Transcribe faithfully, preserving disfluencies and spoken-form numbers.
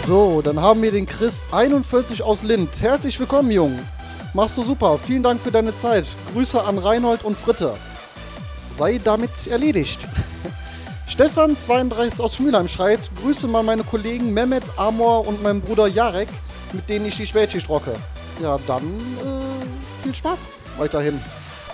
So, dann haben wir den Chris einundvierzig aus Lind. Herzlich willkommen, Jung. Machst du super. Vielen Dank für deine Zeit. Grüße an Reinhold und Fritte. Sei damit erledigt. Stefan zweiunddreißig aus Schmülheim schreibt, grüße mal meine Kollegen Mehmet, Amor und meinen Bruder Jarek, mit denen ich die Spätschicht rocke. Ja, dann äh, viel Spaß weiterhin.